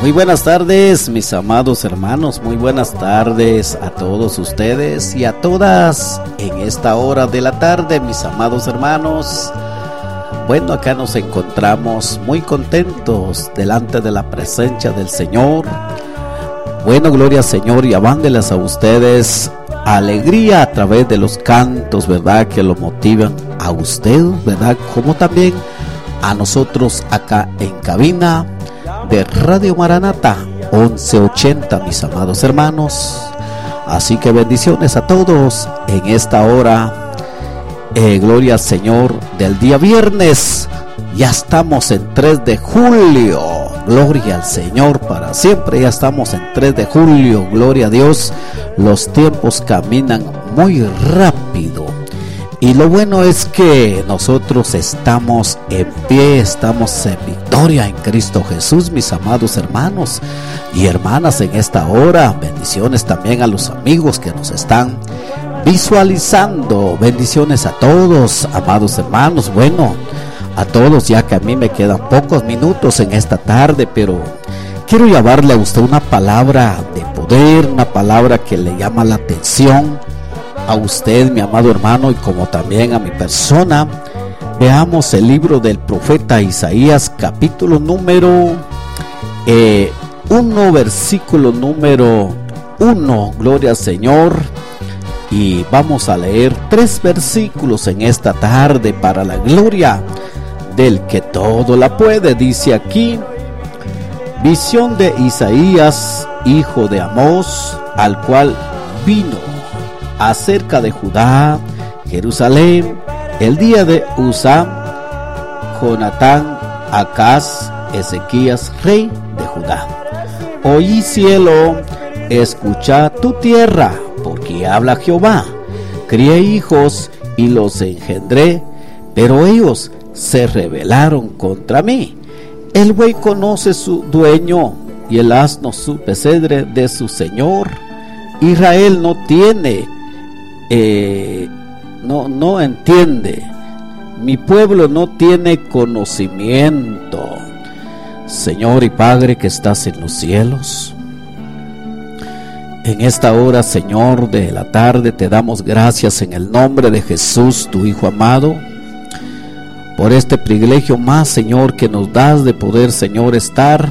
Muy buenas tardes, mis amados hermanos, muy buenas tardes a todos ustedes y a todas en esta hora de la tarde, mis amados hermanos. Bueno, acá nos encontramos muy contentos delante de la presencia del Señor. Bueno, gloria al Señor, y avándeles a ustedes alegría a través de los cantos, ¿verdad? Que lo motivan a usted, ¿verdad? Como también a nosotros acá en cabina de Radio Maranata 1180, mis amados hermanos. Así que bendiciones a todos en esta hora. Gloria al Señor del día viernes. Ya estamos en 3 de julio. Gloria al Señor para siempre. Ya estamos en 3 de julio. Gloria a Dios. Los tiempos caminan muy rápido. Y lo bueno es que nosotros estamos en pie, estamos en victoria en Cristo Jesús, mis amados hermanos y hermanas en esta hora. Bendiciones también a los amigos que nos están visualizando. Bendiciones a todos, amados hermanos. Bueno, a todos, ya que a mí me quedan pocos minutos en esta tarde, pero quiero llevarle a usted una palabra de poder, una palabra que le llama la atención a usted, mi amado hermano, y como también a mi persona. Veamos el libro del profeta Isaías, capítulo número 1, versículo número 1. Gloria al Señor. Y vamos a leer 3 versículos en esta tarde para la gloria del que todo la puede. Dice aquí: visión de Isaías, hijo de Amós, al cual vino acerca de Judá, Jerusalén, el día de Uzá, Jonatán, Acaz, Ezequías, rey de Judá. Oí cielo, escucha tu tierra, porque habla Jehová. Crié hijos y los engendré, pero ellos se rebelaron contra mí. El buey conoce su dueño y el asno su pesebre de su señor. Israel no tiene no entiende, mi pueblo no tiene conocimiento. Señor y Padre que estás en los cielos, en esta hora, Señor, de la tarde, te damos gracias en el nombre de Jesús, tu Hijo amado, por este privilegio más, Señor, que nos das de poder, Señor, estar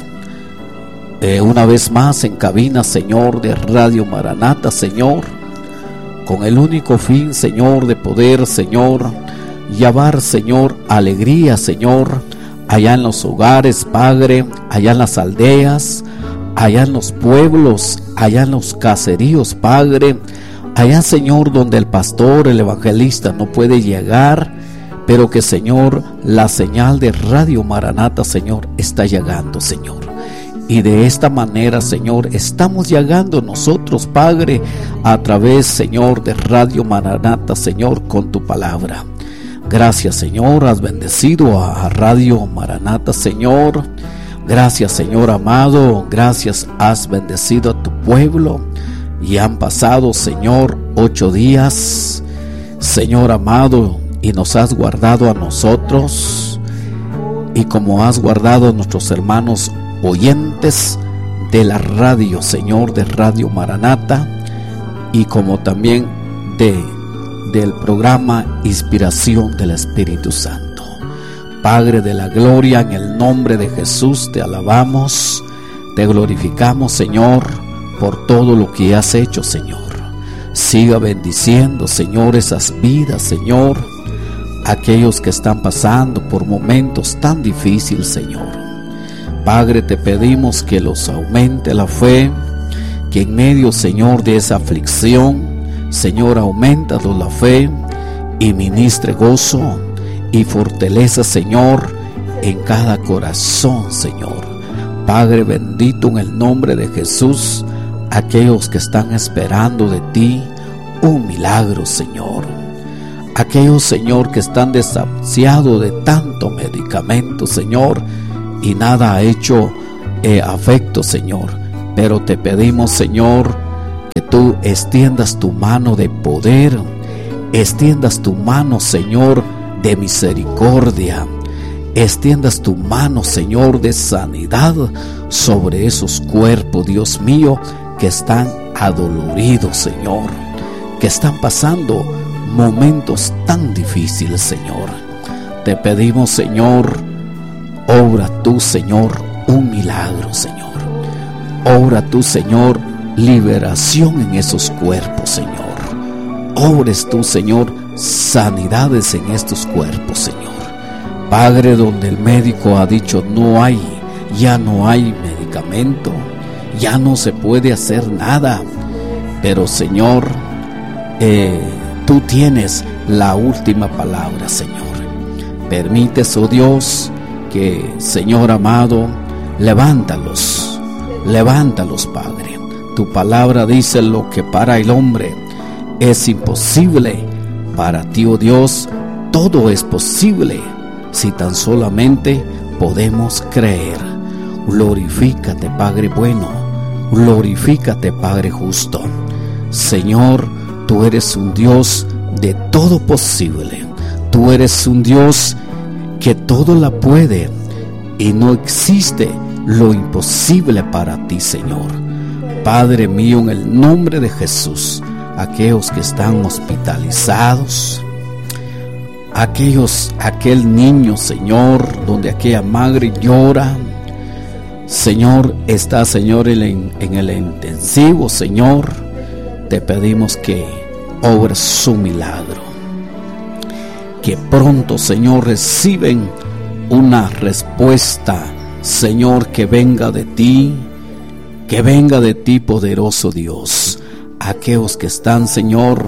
una vez más en cabina, Señor, de Radio Maranata, Señor, con el único fin, Señor, de poder, Señor, llevar, Señor, alegría, Señor, allá en los hogares, Padre, allá en las aldeas, allá en los pueblos, allá en los caseríos, Padre, allá, Señor, donde el pastor, el evangelista no puede llegar, pero que, Señor, la señal de Radio Maranata, Señor, está llegando, Señor. Y de esta manera, Señor, estamos llegando nosotros, Padre, a través, Señor, de Radio Maranata, Señor, con tu palabra. Gracias, Señor, has bendecido a Radio Maranata, Señor. Gracias, Señor amado, gracias, has bendecido a tu pueblo. Y han pasado, Señor, 8 días, Señor amado, y nos has guardado a nosotros. Y como has guardado a nuestros hermanos oyentes de la radio, Señor, de Radio Maranata, y como también del programa Inspiración del Espíritu Santo. Padre de la gloria, en el nombre de Jesús te alabamos, te glorificamos, Señor, por todo lo que has hecho, Señor. Siga bendiciendo, Señor, esas vidas, Señor, aquellos que están pasando por momentos tan difíciles, Señor. Padre, te pedimos que los aumente la fe, que en medio, Señor, de esa aflicción, Señor, aumentanos la fe y ministre gozo y fortaleza, Señor, en cada corazón, Señor. Padre bendito, en el nombre de Jesús, aquellos que están esperando de ti un milagro, Señor. Aquellos, Señor, que están desahuciados de tanto medicamento, Señor, y nada ha hecho afecto, Señor. Pero te pedimos, Señor, que tú extiendas tu mano de poder, extiendas tu mano, Señor, de misericordia, extiendas tu mano, Señor, de sanidad sobre esos cuerpos, Dios mío, que están adoloridos, Señor, que están pasando momentos tan difíciles, Señor. Te pedimos, Señor, obra tú, Señor, un milagro, Señor. Obra tú, Señor, liberación en esos cuerpos, Señor. Obres tú, Señor, sanidades en estos cuerpos, Señor. Padre, donde el médico ha dicho ya no hay medicamento, ya no se puede hacer nada, pero Señor, tú tienes la última palabra, Señor. Permites, oh Dios, que, Señor amado, levántalos, Padre. Tu palabra dice: lo que para el hombre es imposible, para ti, oh Dios, todo es posible, si tan solamente podemos creer. Glorifícate, Padre bueno, glorifícate, Padre justo. Señor, tú eres un Dios de todo posible. Tú eres un Dios que todo la puede, y no existe lo imposible para ti, Señor. Padre mío, en el nombre de Jesús, aquellos que están hospitalizados, aquel niño, Señor, donde aquella madre llora, Señor, está, Señor, en el intensivo, Señor, te pedimos que obres su milagro, que pronto, Señor, reciben una respuesta, Señor, que venga de ti, poderoso Dios. Aquellos que están, Señor,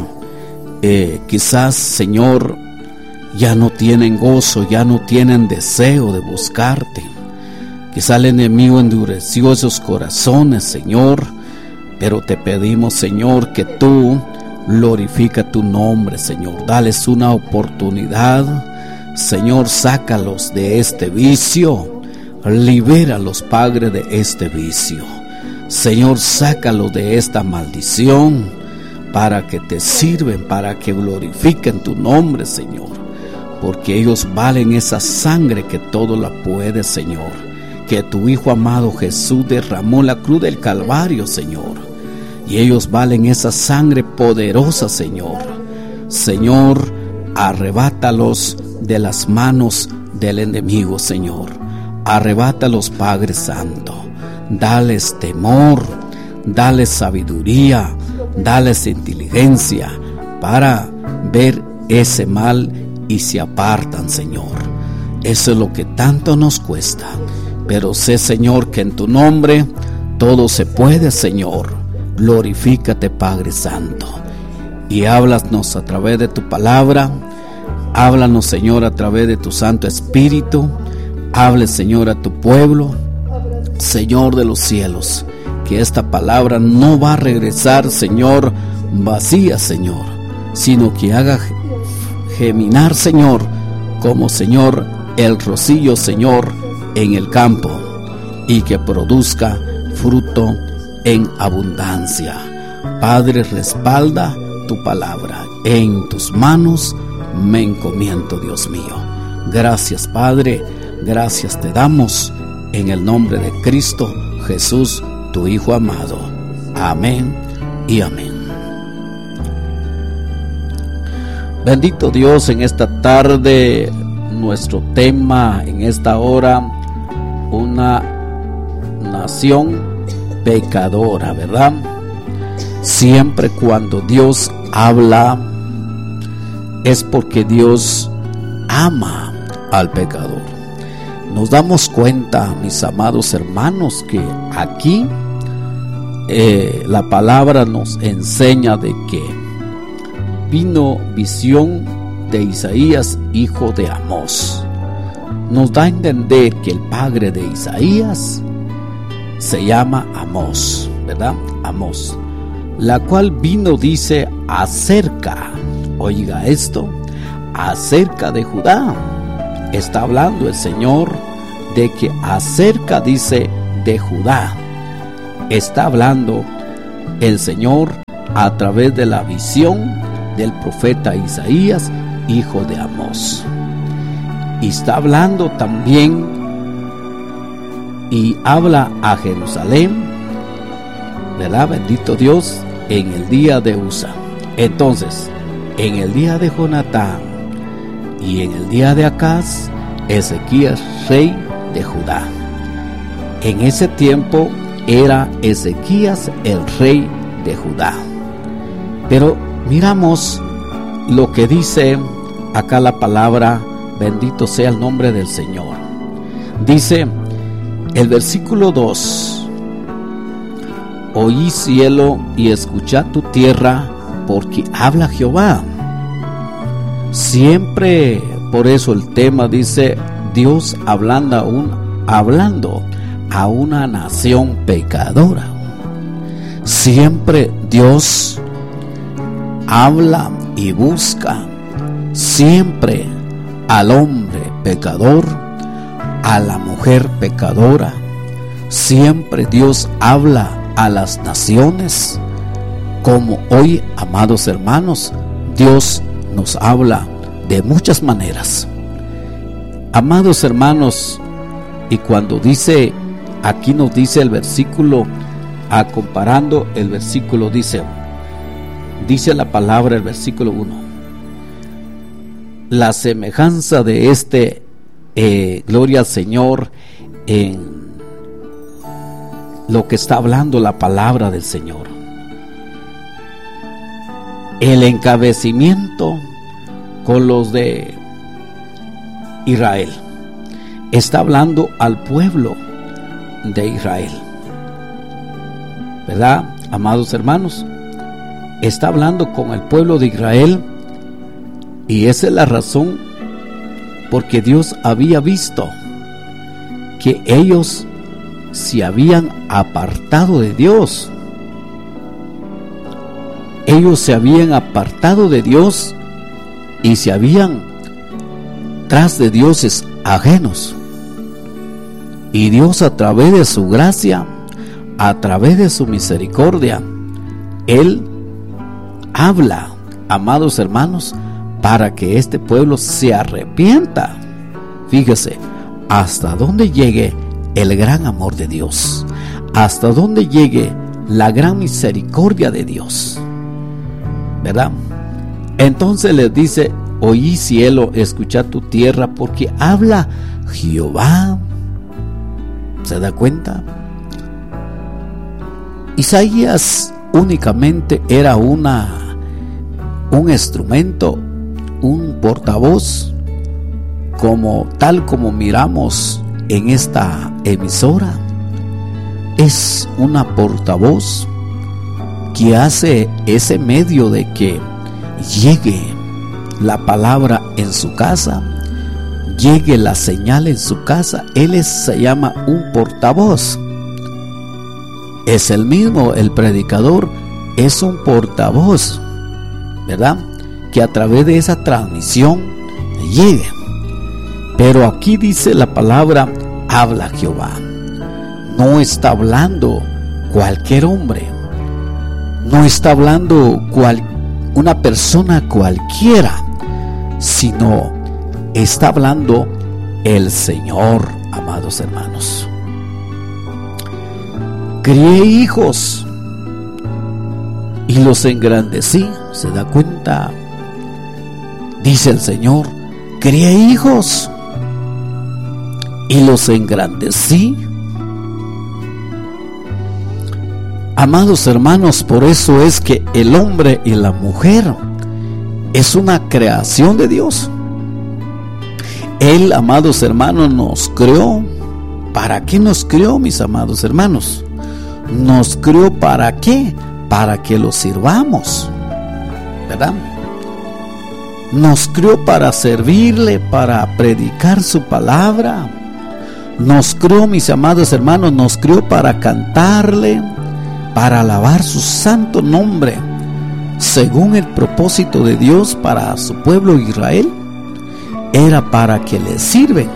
quizás, Señor, ya no tienen gozo, ya no tienen deseo de buscarte. Quizás el enemigo endureció esos corazones, Señor, pero te pedimos, Señor, que tú glorifica tu nombre, Señor. Dales una oportunidad, Señor, sácalos de este vicio, libéralos, Padre, de este vicio. Señor, sácalos de esta maldición, para que te sirven, para que glorifiquen tu nombre, Señor, porque ellos valen esa sangre que todo la puede, Señor, que tu Hijo amado Jesús derramó en la cruz del Calvario, Señor, y ellos valen esa sangre poderosa, Señor. Señor, arrebátalos de las manos del enemigo, Señor. Arrebátalos, Padre Santo. Dales temor, dales sabiduría, dales inteligencia para ver ese mal y se apartan, Señor. Eso es lo que tanto nos cuesta, pero sé, Señor, que en tu nombre todo se puede, Señor. Glorifícate, Padre Santo, y háblanos a través de tu palabra. Háblanos, Señor, a través de tu Santo Espíritu. Hable, Señor, a tu pueblo, Señor de los cielos, que esta palabra no va a regresar, Señor, vacía, Señor, sino que haga geminar, Señor, como, Señor, el rocío, Señor, en el campo, y que produzca fruto en abundancia. Padre, respalda tu palabra. En tus manos me encomiendo, Dios mío. Gracias, Padre, gracias te damos en el nombre de Cristo Jesús, tu Hijo amado. Amén y amén. Bendito Dios, en esta tarde nuestro tema en esta hora, una nación pecadora, ¿verdad? Siempre cuando Dios habla es porque Dios ama al pecador. Nos damos cuenta, mis amados hermanos, que aquí la palabra nos enseña de que vino visión de Isaías, hijo de Amós. Nos da a entender que el padre de Isaías se llama Amós, ¿verdad? Amós, la cual vino, dice, acerca, oiga esto, acerca de Judá. Está hablando el Señor de que acerca, dice, de Judá. Está hablando el Señor a través de la visión del profeta Isaías, hijo de Amós. y está hablando también y habla a Jerusalén, ¿verdad? Bendito Dios, en el día de Usa. Entonces, en el día de Jonatán y en el día de Acaz, Ezequías, rey de Judá. En ese tiempo era Ezequías el rey de Judá. Pero miramos lo que dice acá la palabra, bendito sea el nombre del Señor. Dice el versículo 2: oí cielo y escuchad tu tierra, porque habla Jehová. Siempre, por eso el tema dice, Dios hablando a una nación pecadora. Siempre Dios habla y busca siempre al hombre pecador, a la mujer pecadora. Siempre Dios habla a las naciones, como hoy, amados hermanos, Dios nos habla de muchas maneras. Amados hermanos, y cuando dice, aquí nos dice el versículo, comparando el versículo, dice la palabra, el versículo 1, la semejanza de este, gloria al Señor, en lo que está hablando la palabra del Señor. El encabecimiento con los de Israel. Está hablando al pueblo de Israel, ¿verdad, amados hermanos? Está hablando con el pueblo de Israel, y esa es la razón porque Dios había visto que ellos se habían apartado de Dios. Ellos se habían apartado de Dios y se habían tras de dioses ajenos. Y Dios, a través de su gracia, a través de su misericordia, Él habla, amados hermanos, para que este pueblo se arrepienta. Fíjese, hasta dónde llegue el gran amor de Dios, hasta dónde llegue la gran misericordia de Dios, ¿verdad? Entonces les dice, oí cielo, escuchad tu tierra, porque habla Jehová. ¿Se da cuenta? Isaías únicamente era un instrumento, un portavoz, tal como miramos en esta emisora. Es una portavoz que hace ese medio de que llegue la palabra en su casa, llegue la señal en su casa. Él se llama un portavoz. Es el mismo, el predicador es un portavoz, ¿verdad? Que a través de esa transmisión llegue. Pero aquí dice la palabra, habla Jehová. No está hablando cualquier hombre, no está hablando una persona cualquiera, sino está hablando el Señor, amados hermanos. Crié hijos y los engrandecí. ¿Se da cuenta? Dice el Señor, crié hijos y los engrandecí. Amados hermanos, por eso es que el hombre y la mujer es una creación de Dios. Él, amados hermanos, nos creó. ¿Para qué nos creó, mis amados hermanos? Nos creó ¿para qué? Para que lo sirvamos, ¿verdad? Nos creó para servirle, para predicar su palabra. Nos creó, mis amados hermanos, nos creó para cantarle, para alabar su santo nombre, según el propósito de Dios para su pueblo Israel. Era para que le sirven.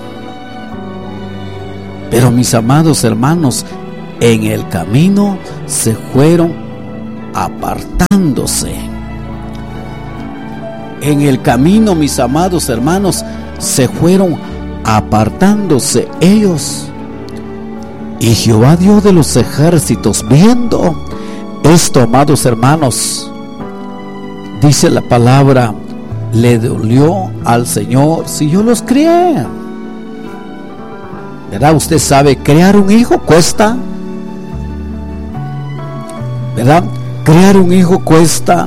Pero mis amados hermanos, en el camino se fueron apartándose. En el camino, mis amados hermanos, se fueron apartándose ellos. Y Jehová Dios de los ejércitos, viendo esto, amados hermanos, dice la palabra, le dolió al Señor. Si yo los crié, ¿verdad? Usted sabe, crear un hijo cuesta, ¿verdad? Crear un hijo cuesta,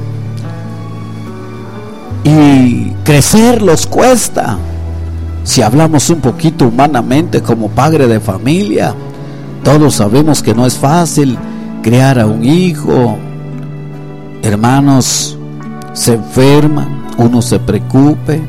y crecerlos cuesta. Si hablamos un poquito humanamente como padre de familia, todos sabemos que no es fácil criar a un hijo. Hermanos, se enferma, uno se preocupe,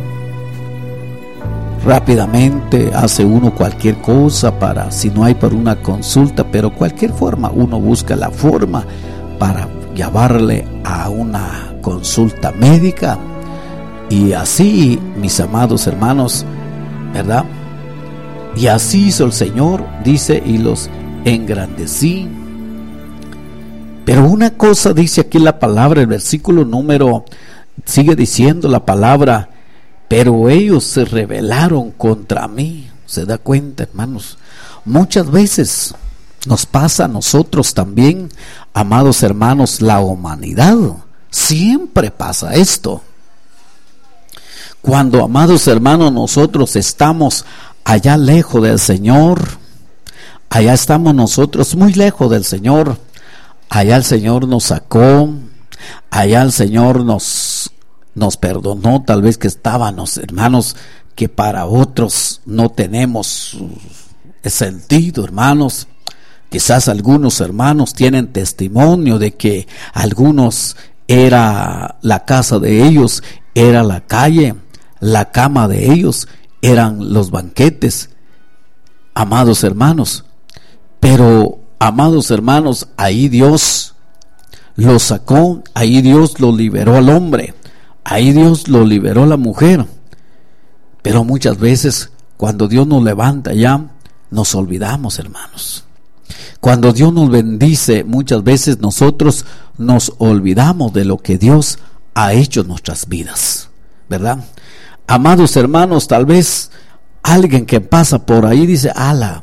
rápidamente hace uno cualquier cosa para, si no hay para una consulta, pero cualquier forma, uno busca la forma para llevarle a una consulta médica. Y así, mis amados hermanos, ¿verdad? Y así hizo el Señor, dice, y los engrandecí. Pero una cosa dice aquí la palabra, el versículo número, sigue diciendo la palabra, pero ellos se rebelaron contra mí. ¿Se da cuenta, hermanos? Muchas veces nos pasa a nosotros también, amados hermanos, la humanidad. Siempre pasa esto. Cuando, amados hermanos, nosotros estamos allá lejos del Señor, allá estamos nosotros muy lejos del Señor, allá el Señor nos sacó, allá el Señor nos perdonó, tal vez que estábamos, hermanos, que para otros no tenemos sentido, hermanos. Quizás algunos hermanos tienen testimonio de que algunos era la casa de ellos, era la calle, la cama de ellos eran los banquetes, amados hermanos. Pero, amados hermanos, ahí Dios lo sacó, ahí Dios lo liberó al hombre, ahí Dios lo liberó a la mujer. Pero muchas veces cuando Dios nos levanta ya nos olvidamos, hermanos. Cuando Dios nos bendice, muchas veces nosotros nos olvidamos de lo que Dios ha hecho en nuestras vidas, ¿verdad? Amados hermanos, tal vez alguien que pasa por ahí dice, ala,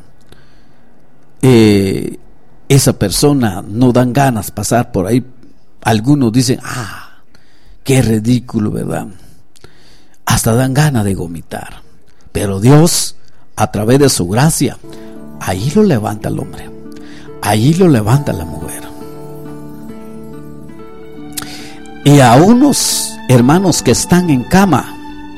esa persona no dan ganas pasar por ahí. Algunos dicen, qué ridículo, ¿verdad? Hasta dan ganas de vomitar. Pero Dios, a través de su gracia, ahí lo levanta el hombre, ahí lo levanta la mujer. Y a unos hermanos que están en cama,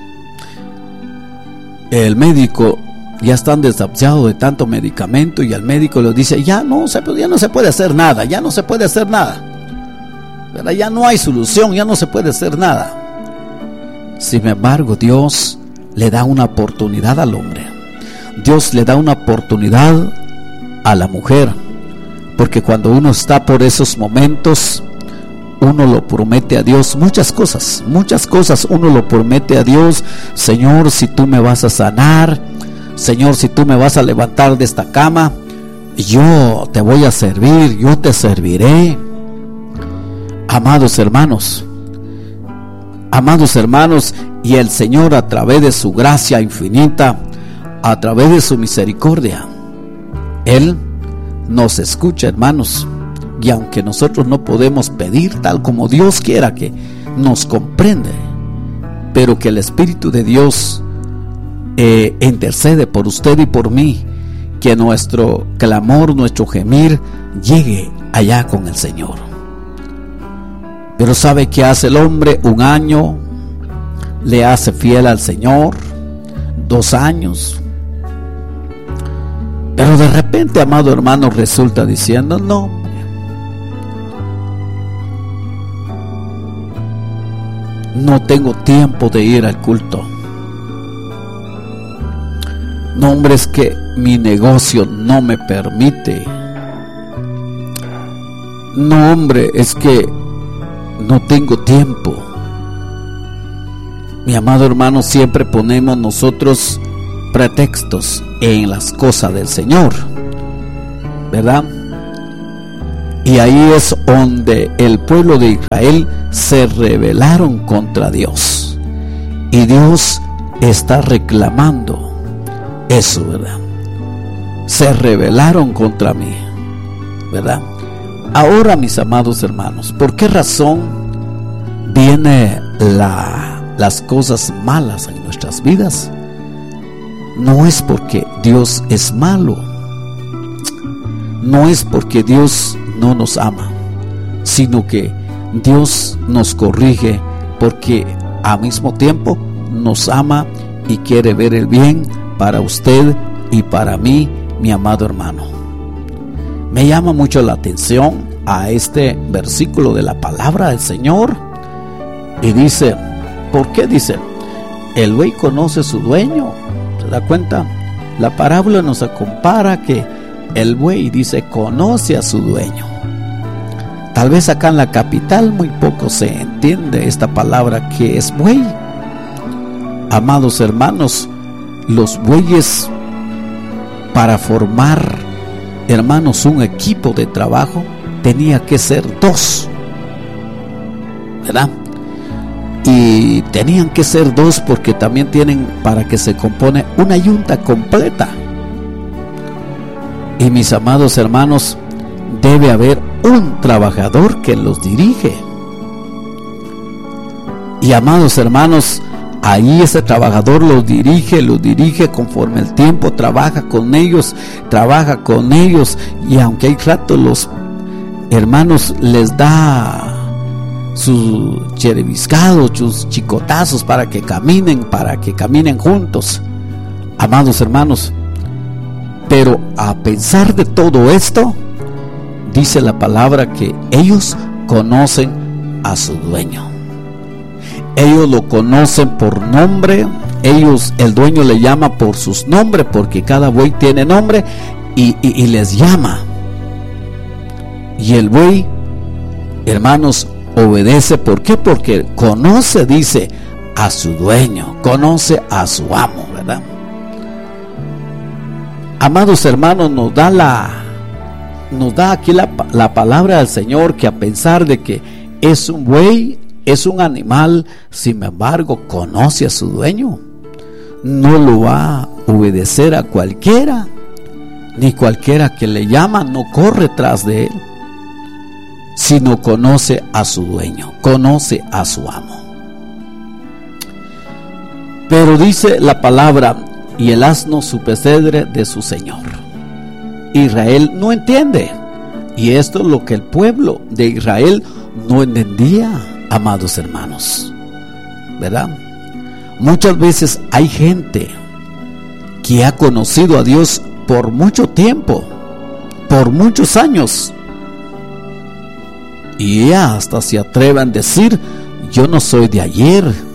el médico ya están desahuciados de tanto medicamento, y el médico les dice, ya no se puede hacer nada, ya no se puede hacer nada, ¿verdad? Ya no hay solución, ya no se puede hacer nada. Sin embargo, Dios le da una oportunidad al hombre, Dios le da una oportunidad a la mujer, porque cuando uno está por esos momentos, uno lo promete a Dios, muchas cosas uno lo promete a Dios. Señor, si tú me vas a sanar, Señor, si tú me vas a levantar de esta cama, yo te voy a servir, yo te serviré. Amados hermanos, y el Señor, a través de su gracia infinita, a través de su misericordia, Él nos escucha, hermanos. Y aunque nosotros no podemos pedir tal como Dios quiera, que nos comprende, pero que el Espíritu de Dios intercede por usted y por mí, que nuestro clamor, nuestro gemir llegue allá con el Señor. Pero ¿sabe qué hace el hombre? 1 año le hace fiel al Señor, 2 años, pero de repente, amado hermano, resulta diciendo, no tengo tiempo de ir al culto. No, hombre, es que mi negocio no me permite. No, hombre, es que no tengo tiempo. Mi amado hermano, siempre ponemos nosotros pretextos en las cosas del Señor, ¿verdad? Y ahí es donde el pueblo de Israel se rebelaron contra Dios. Y Dios está reclamando eso, ¿verdad? Se rebelaron contra mí, ¿verdad? Ahora, mis amados hermanos, ¿por qué razón vienen las cosas malas en nuestras vidas? No es porque Dios es malo, no es porque Dios no nos ama, sino que Dios nos corrige porque al mismo tiempo nos ama y quiere ver el bien para usted y para mí, mi amado hermano. Me llama mucho la atención a este versículo de la palabra del Señor, y dice, ¿por qué dice? El buey conoce a su dueño. ¿Se da cuenta? La parábola nos compara que el buey, dice, conoce a su dueño. Tal vez acá en la capital muy poco se entiende esta palabra que es buey. Amados hermanos, los bueyes, para formar, hermanos, un equipo de trabajo, tenía que ser 2, ¿verdad? Y tenían que ser 2 porque también tienen para que se compone una yunta completa. Y mis amados hermanos, debe haber un trabajador que los dirige. Y amados hermanos, ahí ese trabajador los dirige conforme el tiempo, trabaja con ellos, y aunque hay rato los hermanos les da sus cherebiscados, sus chicotazos para que caminen juntos, amados hermanos. Pero a pesar de todo esto, dice la palabra que ellos conocen a su dueño. Ellos lo conocen por nombre. El dueño le llama por sus nombres, porque cada buey tiene nombre, y les llama. Y el buey, hermanos, obedece. ¿Por qué? Porque conoce, dice, a su dueño, conoce a su amo, ¿verdad? Amados hermanos, nos da aquí la palabra del Señor, que a pesar de que es un buey, es un animal, sin embargo conoce a su dueño. No lo va a obedecer a cualquiera, ni cualquiera que le llama no corre tras de él, sino conoce a su dueño, conoce a su amo. Pero dice la palabra, y el asno su pesebre de su señor. Israel no entiende, y esto es lo que el pueblo de Israel no entendía, amados hermanos, ¿verdad? Muchas veces hay gente que ha conocido a Dios por mucho tiempo, por muchos años, y ya hasta se atreven a decir, yo no soy de ayer.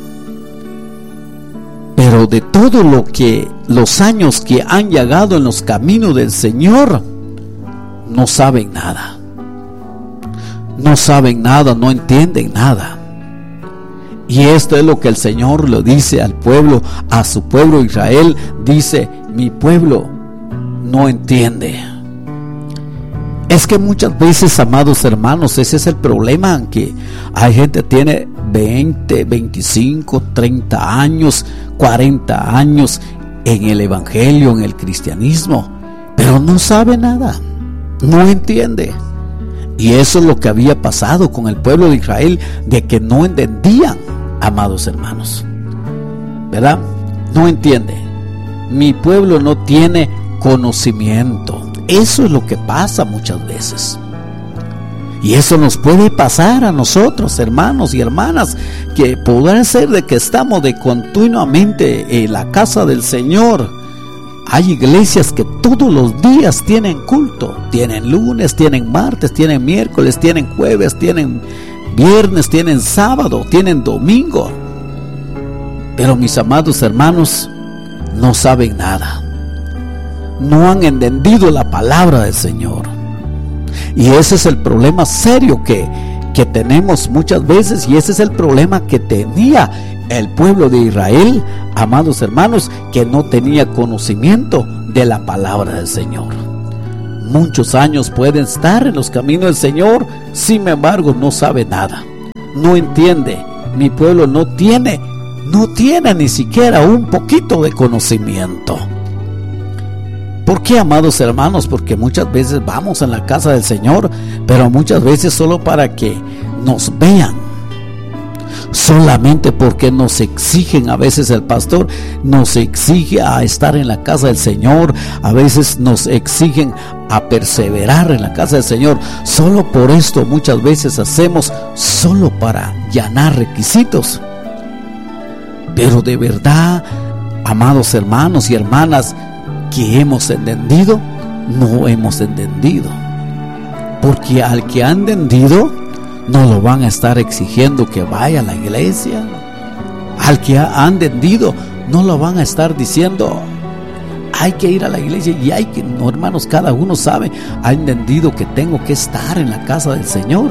Pero de todo los años que han llegado en los caminos del Señor, no saben nada. No saben nada, no entienden nada. Y esto es lo que el Señor le dice al pueblo, a su pueblo Israel. Dice, mi pueblo no entiende. Es que muchas veces, amados hermanos, ese es el problema, que hay gente que tiene 20, 25, 30 años, 40 años en el evangelio, en el cristianismo, pero no sabe nada, no entiende. Y eso es lo que había pasado con el pueblo de Israel, de que no entendían, amados hermanos, ¿verdad? No entiende. Mi pueblo no tiene conocimiento. Eso es lo que pasa muchas veces. Y eso nos puede pasar a nosotros, hermanos y hermanas, que podrá ser de que estamos de continuamente en la casa del Señor. Hay iglesias que todos los días tienen culto. Tienen lunes, tienen martes, tienen miércoles, tienen jueves, tienen viernes, tienen sábado, tienen domingo. Pero mis amados hermanos, no saben nada. No han entendido la palabra del Señor. Y ese es el problema serio que tenemos muchas veces, y ese es el problema que tenía el pueblo de Israel, amados hermanos, que no tenía conocimiento de la palabra del Señor. Muchos años pueden estar en los caminos del Señor, sin embargo no sabe nada, no entiende. Mi pueblo no tiene ni siquiera un poquito de conocimiento. ¿Por qué, amados hermanos? Porque muchas veces vamos a la casa del Señor, pero muchas veces solo para que nos vean. Solamente porque nos exigen, a veces el pastor nos exige a estar en la casa del Señor, a veces nos exigen a perseverar en la casa del Señor. Solo por esto muchas veces hacemos solo para llenar requisitos. Pero de verdad, amados hermanos y hermanas, que hemos entendido, no hemos entendido. Porque al que ha entendido, no lo van a estar exigiendo que vaya a la iglesia. Al que ha entendido, no lo van a estar diciendo hay que ir a la iglesia y hay que, no, hermanos, cada uno sabe, ha entendido que tengo que estar en la casa del Señor.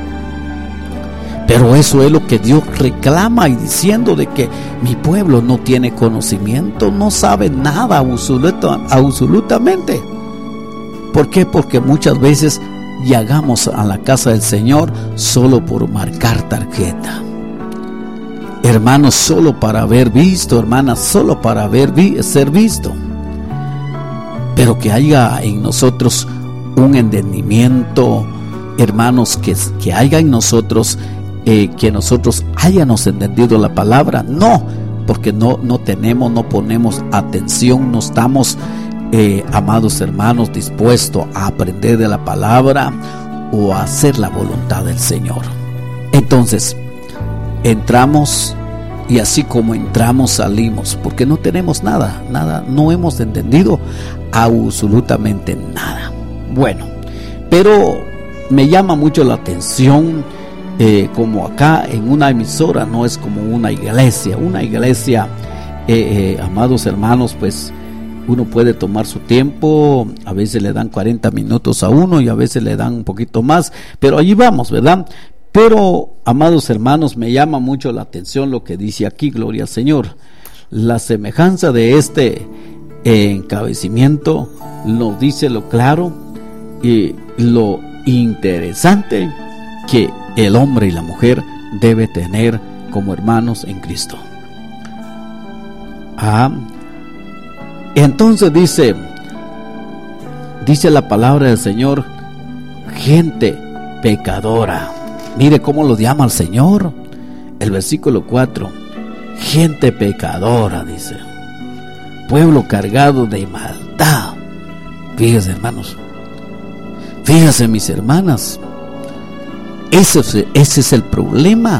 Pero eso es lo que Dios reclama, y diciendo de que mi pueblo no tiene conocimiento, no sabe nada absolutamente. ¿Por qué? Porque muchas veces llegamos a la casa del Señor solo por marcar tarjeta. Hermanos, solo para haber visto, hermanas, solo para ser visto. Pero que haya en nosotros un entendimiento, hermanos, que haya en nosotros, que nosotros hayamos entendido la palabra. No, porque no ponemos atención, no estamos, amados hermanos, dispuestos a aprender de la palabra o a hacer la voluntad del Señor. Entonces, entramos, y así como entramos, salimos, porque no tenemos nada, no hemos entendido absolutamente nada. Bueno, pero me llama mucho la atención, como acá en una emisora, no es como una iglesia, amados hermanos, pues uno puede tomar su tiempo, a veces le dan 40 minutos a uno y a veces le dan un poquito más, pero allí vamos, ¿verdad? Pero, amados hermanos, me llama mucho la atención lo que dice aquí, gloria al Señor. La semejanza de este encabezamiento nos dice lo claro y lo interesante que el hombre y la mujer debe tener como hermanos en Cristo. Entonces dice la palabra del Señor, gente pecadora. Mire cómo lo llama el Señor. El versículo 4, gente pecadora, dice, pueblo cargado de maldad. Fíjense, hermanos, fíjense, mis hermanas, ese es el problema.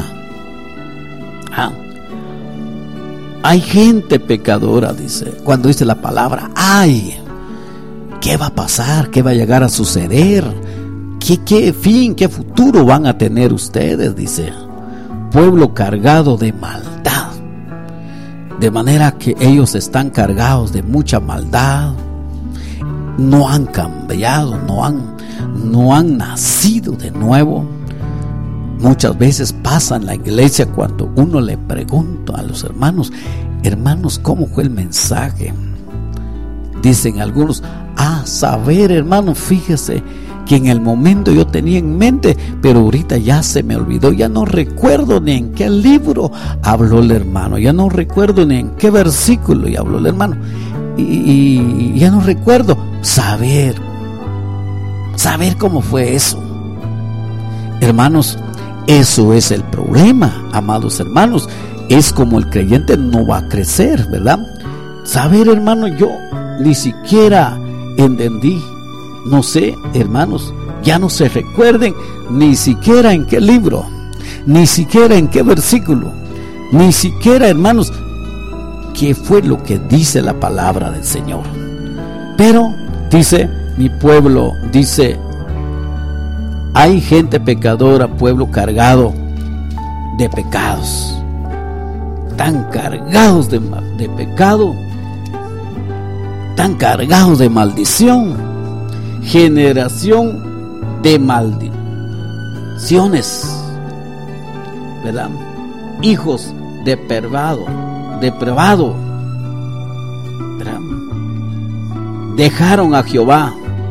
Hay gente pecadora, dice. Cuando dice la palabra ay, ¿qué va a pasar? ¿Qué va a llegar a suceder? ¿Qué fin, qué futuro van a tener ustedes? Dice, pueblo cargado de maldad. De manera que ellos están cargados de mucha maldad. No han cambiado, no han nacido de nuevo. Muchas veces pasa en la iglesia cuando uno le pregunta a los hermanos, ¿cómo fue el mensaje? Dicen algunos, saber, hermano, fíjese que en el momento yo tenía en mente, pero ahorita ya se me olvidó, ya no recuerdo ni en qué libro habló el hermano, ya no recuerdo ni en qué versículo y habló el hermano, y ya no recuerdo. Saber cómo fue eso. Hermanos, eso es el problema, amados hermanos. Es como el creyente no va a crecer, ¿verdad? Saber, hermano, yo ni siquiera entendí. No sé, hermanos, ya no se recuerden ni siquiera en qué libro, ni siquiera en qué versículo, ni siquiera, hermanos, qué fue lo que dice la palabra del Señor. Pero dice, mi pueblo, dice, hay gente pecadora, pueblo cargado de pecados, tan cargados de pecado, tan cargados de maldición. Generación de maldiciones, ¿verdad? Hijos depravado, ¿verdad? Dejaron a Jehová.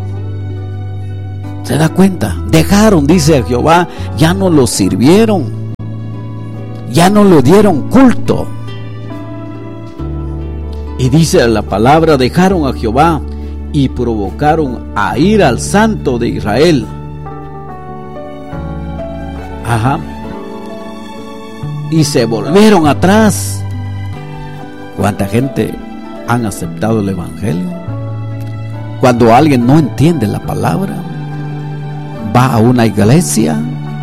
¿Se da cuenta? Dejaron, dice, a Jehová, ya no lo sirvieron, ya no le dieron culto. Y dice la palabra, dejaron a Jehová y provocaron a ir al Santo de Israel. Y se volvieron atrás. ¿Cuánta gente han aceptado el Evangelio? Cuando alguien no entiende la palabra, va a una iglesia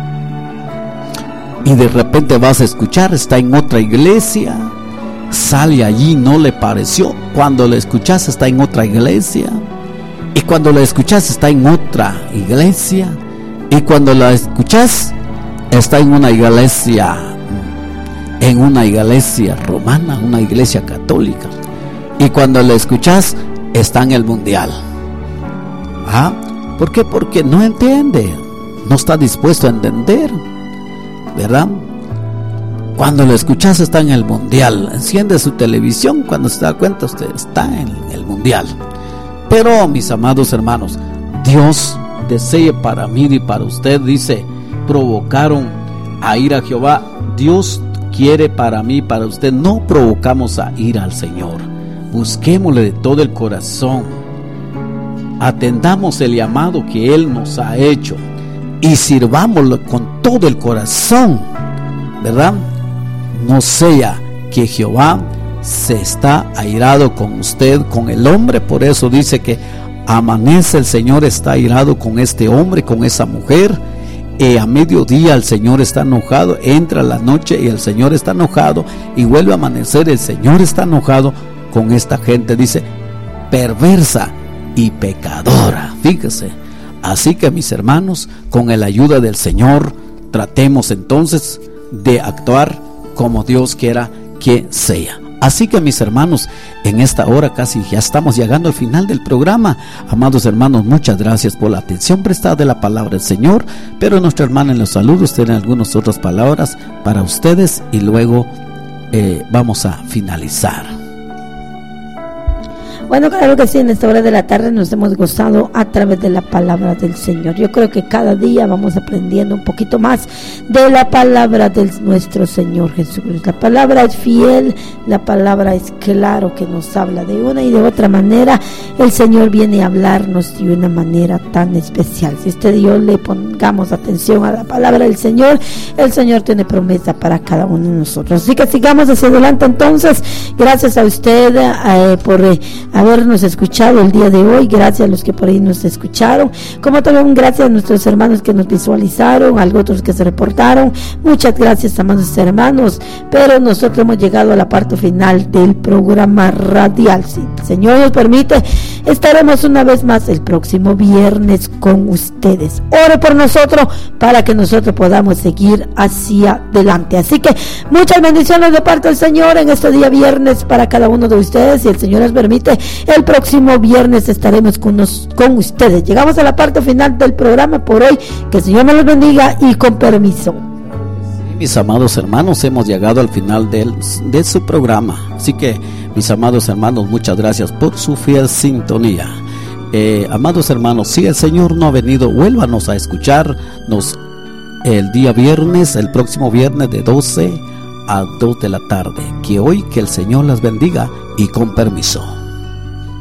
y de repente vas a escuchar, está en otra iglesia, sale allí, no le pareció, cuando le escuchas está en otra iglesia, y cuando le escuchas está en otra iglesia, y cuando la escuchas está en una iglesia romana, una iglesia católica, y cuando la escuchas está en el mundial. ¿Por qué? Porque no entiende, no está dispuesto a entender, ¿verdad? Cuando lo escuchas está en el mundial, enciende su televisión, cuando se da cuenta usted está en el mundial. Pero mis amados hermanos, Dios desea para mí y para usted, dice, provocaron a ir a Jehová. Dios quiere para mí y para usted, no provocamos a ir al Señor, busquémosle de todo el corazón, atendamos el llamado que Él nos ha hecho y sirvámoslo con todo el corazón, ¿verdad? No sea que Jehová se está airado con usted, con el hombre. Por eso dice que amanece el Señor está airado con este hombre, con esa mujer, y a mediodía el Señor está enojado, entra la noche y el Señor está enojado, y vuelve a amanecer, el Señor está enojado con esta gente, dice, perversa y pecadora. Fíjese. Así que mis hermanos, con la ayuda del Señor, tratemos entonces de actuar como Dios quiera que sea. Así que mis hermanos, en esta hora casi ya estamos llegando al final del programa. Amados hermanos, muchas gracias por la atención prestada de la palabra del Señor. Pero nuestra hermana en los saludos tiene algunas otras palabras para ustedes y luego vamos a finalizar. Bueno, claro que sí, en esta hora de la tarde nos hemos gozado a través de la palabra del Señor. Yo creo que cada día vamos aprendiendo un poquito más de la palabra de nuestro Señor Jesucristo. La palabra es fiel, la palabra es claro que nos habla de una y de otra manera. El Señor viene a hablarnos de una manera tan especial. Si usted y yo le pongamos atención a la palabra del Señor, el Señor tiene promesa para cada uno de nosotros. Así que sigamos hacia adelante entonces. Gracias a usted por habernos escuchado el día de hoy, gracias a los que por ahí nos escucharon, como también gracias a nuestros hermanos que nos visualizaron, a otros que se reportaron. Muchas gracias, amados hermanos, pero nosotros hemos llegado a la parte final del programa radial. Si el Señor nos permite, estaremos una vez más el próximo viernes con ustedes. Ore por nosotros para que nosotros podamos seguir hacia adelante. Así que muchas bendiciones de parte del Señor en este día viernes para cada uno de ustedes. Si el Señor nos permite, el próximo viernes estaremos con ustedes. Llegamos a la parte final del programa por hoy. Que el Señor me los bendiga y con permiso. Mis amados hermanos, hemos llegado al final de su programa. Así que, mis amados hermanos, muchas gracias por su fiel sintonía. Amados hermanos, si el Señor no ha venido, vuélvanos a escucharnos el día viernes, el próximo viernes de 12 a 2 de la tarde. Que hoy que el Señor las bendiga y con permiso.